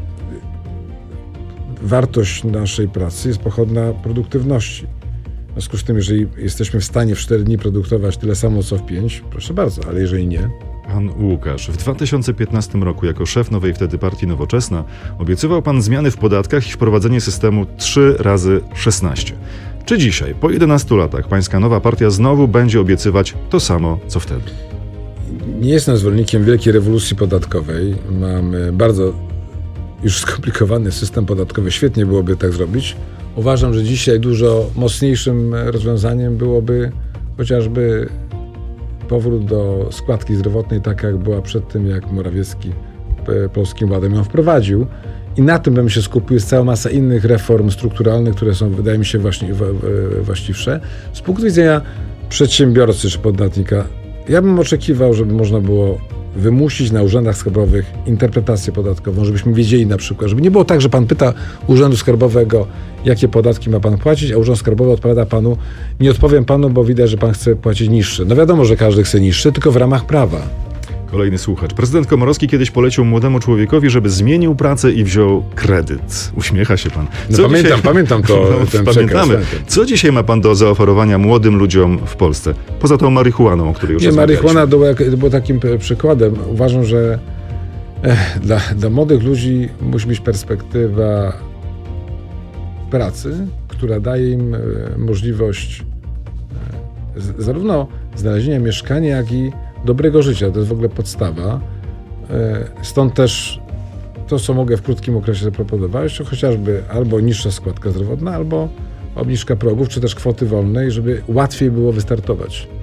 wartość naszej pracy jest pochodna produktywności. W związku z tym, jeżeli jesteśmy w stanie w cztery dni produkować tyle samo, co w pięć, proszę bardzo, ale jeżeli nie... Pan Łukasz, w dwa tysiące piętnastym roku jako szef nowej wtedy partii Nowoczesna obiecywał pan zmiany w podatkach i wprowadzenie systemu trzy razy szesnaście. Czy dzisiaj, po jedenastu latach, pańska nowa partia znowu będzie obiecywać to samo, co wtedy? Nie jestem zwolennikiem wielkiej rewolucji podatkowej. Mamy bardzo już skomplikowany system podatkowy. Świetnie byłoby tak zrobić. Uważam, że dzisiaj dużo mocniejszym rozwiązaniem byłoby chociażby powrót do składki zdrowotnej, tak jak była przed tym, jak Morawiecki Polskim Ładem ją wprowadził. I na tym bym się skupił. Jest cała masa innych reform strukturalnych, które są, wydaje mi się, właśnie, właściwsze. Z punktu widzenia przedsiębiorcy czy podatnika, ja bym oczekiwał, żeby można było wymusić na urzędach skarbowych interpretację podatkową, żebyśmy wiedzieli na przykład, żeby nie było tak, że pan pyta urzędu skarbowego, jakie podatki ma pan płacić, a urząd skarbowy odpowiada panu, nie odpowiem panu, bo widać, że pan chce płacić niższe. No wiadomo, że każdy chce niższe, tylko w ramach prawa. Kolejny słuchacz. Prezydent Komorowski kiedyś polecił młodemu człowiekowi, żeby zmienił pracę i wziął kredyt. Uśmiecha się pan. No pamiętam, dzisiaj... pamiętam to. No, ten pamiętamy. Przekaz. Co dzisiaj ma pan do zaoferowania młodym ludziom w Polsce? Poza tą marihuaną, o której już rozmawialiśmy. Nie, marihuana była, była takim przykładem. Uważam, że eh, dla, dla młodych ludzi musi być perspektywa pracy, która daje im e, możliwość e, z, zarówno znalezienia mieszkania, jak i dobrego życia. To jest w ogóle podstawa. Stąd też to, co mogę w krótkim okresie zaproponować, to chociażby albo niższa składka zdrowotna, albo obniżka progów, czy też kwoty wolnej, żeby łatwiej było wystartować.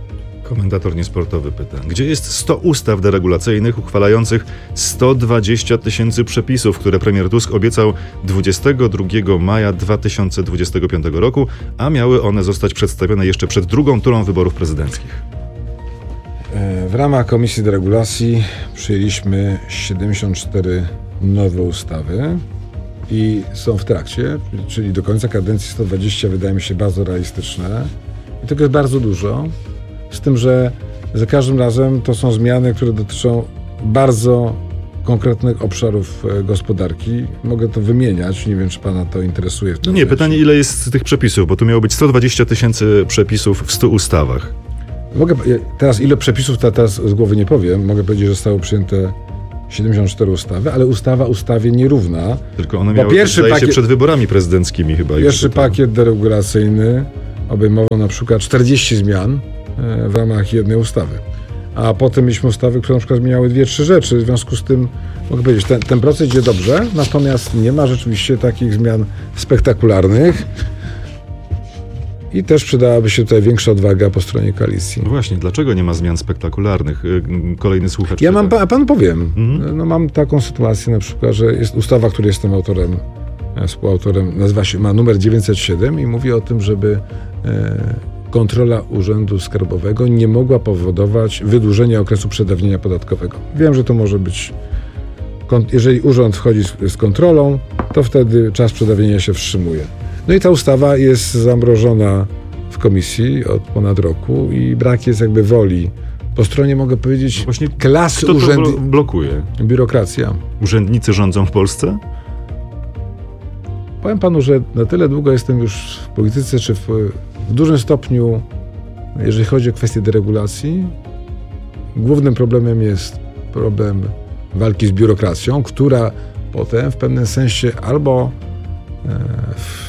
Komentator niesportowy pyta, gdzie jest sto ustaw deregulacyjnych uchwalających sto dwadzieścia tysięcy przepisów, które premier Tusk obiecał dwudziestego drugiego maja dwa tysiące dwudziestego piątego roku, a miały one zostać przedstawione jeszcze przed drugą turą wyborów prezydenckich? W ramach Komisji Deregulacji przyjęliśmy siedemdziesiąt cztery nowe ustawy i są w trakcie, czyli do końca kadencji sto dwadzieścia wydaje mi się bardzo realistyczne. I tego jest bardzo dużo, z tym, że za każdym razem to są zmiany, które dotyczą bardzo konkretnych obszarów gospodarki. Mogę to wymieniać, nie wiem, czy pana to interesuje. W tym Nie, pytanie, ile jest tych przepisów, bo tu miało być sto dwadzieścia tysięcy przepisów w stu ustawach. Mogę, teraz ile przepisów, to teraz z głowy nie powiem. Mogę powiedzieć, że zostało przyjęte siedemdziesiąt cztery ustawy, ale ustawa ustawie nierówna. Tylko one miały, pierwszy pakiet, się przed wyborami prezydenckimi chyba. Pierwszy pakiet deregulacyjny obejmował na przykład czterdzieści zmian w ramach jednej ustawy. A potem mieliśmy ustawy, które na przykład zmieniały dwie, trzy rzeczy. W związku z tym mogę powiedzieć, ten, ten proces idzie dobrze, natomiast nie ma rzeczywiście takich zmian spektakularnych. I też przydałaby się tutaj większa odwaga po stronie koalicji. No właśnie, dlaczego nie ma zmian spektakularnych? Kolejny słuchacz. Ja mam, a pan powiem. Mhm. No, mam taką sytuację na przykład, że jest ustawa, której jestem autorem, współautorem, nazywa się, ma numer dziewięćset siedem i mówi o tym, żeby e, kontrola Urzędu Skarbowego nie mogła powodować wydłużenia okresu przedawnienia podatkowego. Wiem, że to może być, jeżeli urząd wchodzi z, z kontrolą, to wtedy czas przedawnienia się wstrzymuje. No i ta ustawa jest zamrożona w komisji od ponad roku i brak jest jakby woli. Po stronie, mogę powiedzieć, no właśnie klasy urzędu. Kto to blokuje? Biurokracja. Urzędnicy rządzą w Polsce? Powiem panu, że na tyle długo jestem już w polityce, czy w, w dużym stopniu, jeżeli chodzi o kwestię deregulacji, głównym problemem jest problem walki z biurokracją, która potem w pewnym sensie albo e, w,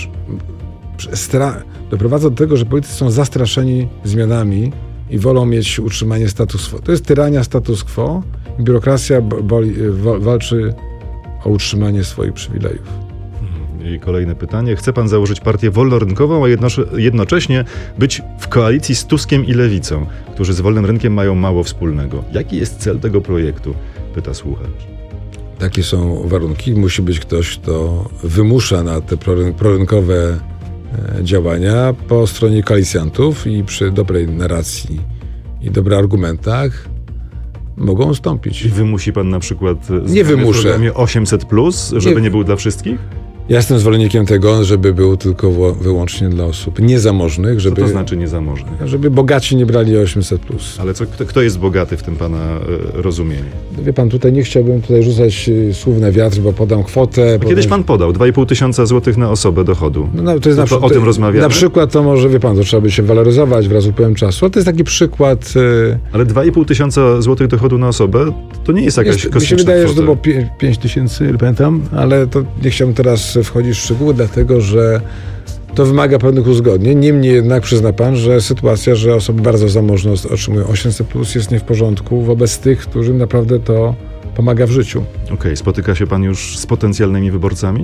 Stra- doprowadza do tego, że politycy są zastraszeni zmianami i wolą mieć utrzymanie status quo. To jest tyrania status quo. Biurokracja boli, wa- walczy o utrzymanie swoich przywilejów. I kolejne pytanie. Chce pan założyć partię wolnorynkową, a jednocze- jednocześnie być w koalicji z Tuskiem i Lewicą, którzy z wolnym rynkiem mają mało wspólnego. Jaki jest cel tego projektu? Pyta słuchacz. Takie są warunki. Musi być ktoś, kto wymusza na te proryn- prorynkowe działania po stronie koalicjantów i przy dobrej narracji i dobrych argumentach mogą ustąpić. I wymusi pan na przykład nie wymuszę. w programie osiemset plus, żeby nie, nie był dla wszystkich? Ja jestem zwolennikiem tego, żeby był tylko wyłącznie dla osób niezamożnych. Żeby, co to znaczy niezamożnych? Żeby bogaci nie brali osiemset plus. Ale co, kto, kto jest bogaty w tym pana y, rozumieniu? Wie pan, tutaj nie chciałbym tutaj rzucać słów na wiatr, bo podam kwotę. A kiedyś pan podał dwa i pół tysiąca złotych na osobę dochodu. No, no, to jest to, na to, to, o tym rozmawiamy? Na przykład to może, wie pan, to trzeba by się waloryzować wraz z upływem czasu. Ale to jest taki przykład. Y... Ale dwa i pół tysiąca złotych dochodu na osobę to nie jest jakaś jest, kosmiczna mi się wydaje, kwota. że to było pięć tysięcy, pamiętam, ale to nie chciałbym teraz wchodzić w szczegóły, dlatego że to wymaga pewnych uzgodnień. Niemniej jednak przyzna pan, że sytuacja, że osoby bardzo zamożne otrzymują osiemset plus jest nie w porządku wobec tych, którym naprawdę to pomaga w życiu. Okej, okay. Spotyka się pan już z potencjalnymi wyborcami?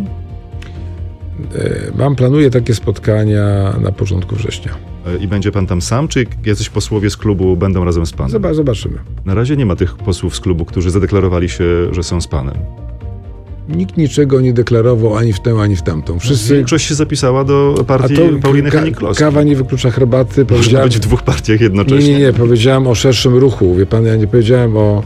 Mam, planuję takie spotkania na początku września. I będzie pan tam sam, czy jacyś posłowie z klubu będą razem z panem? Zobaczymy. Na razie nie ma tych posłów z klubu, którzy zadeklarowali się, że są z panem. Nikt niczego nie deklarował ani w tę, ani w tamtą. Wszyscy... Większość się zapisała do partii Pauliny Hennig-Kloski. Kawa nie wyklucza herbaty. Można powiedziałem... być w dwóch partiach jednocześnie. Nie, nie, nie. Powiedziałem o szerszym ruchu. Wie pan, ja nie powiedziałem o...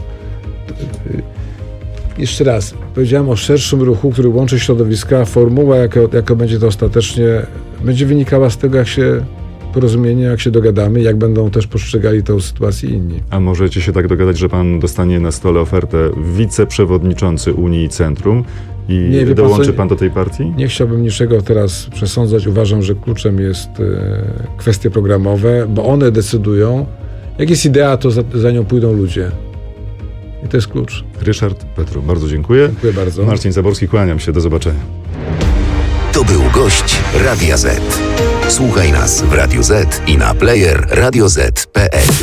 Jeszcze raz. Powiedziałem o szerszym ruchu, który łączy środowiska. Formuła, jaka, jaka będzie to ostatecznie, będzie wynikała z tego, jak się porozumienie, jak się dogadamy, jak będą też postrzegali tę sytuację inni. A możecie się tak dogadać, że pan dostanie na stole ofertę wiceprzewodniczący Unii Centrum i nie, dołączy pan, pan do tej partii? Nie chciałbym niczego teraz przesądzać. Uważam, że kluczem jest e, kwestie programowe, bo one decydują. Jak jest idea, to za, za nią pójdą ludzie. I to jest klucz. Ryszard Petru, bardzo dziękuję. Dziękuję bardzo. Marcin Zaborski, kłaniam się. Do zobaczenia. To był gość Radia Z. Słuchaj nas w Radio Z i na player radio zet kropka pe el.